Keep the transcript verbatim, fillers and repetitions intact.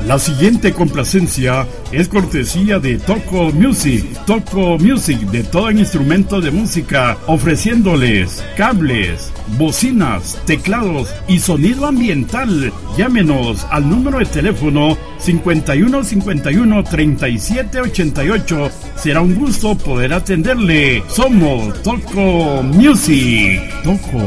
La siguiente complacencia es cortesía de Toco Music. Toco Music, de todo instrumento de música, ofreciéndoles cables, bocinas, teclados y sonido ambiental. Llámenos al número de teléfono cincuenta y uno cincuenta y uno treinta y siete ochenta y ocho. Será un gusto poder atenderle. Somos Toco Music. Toco.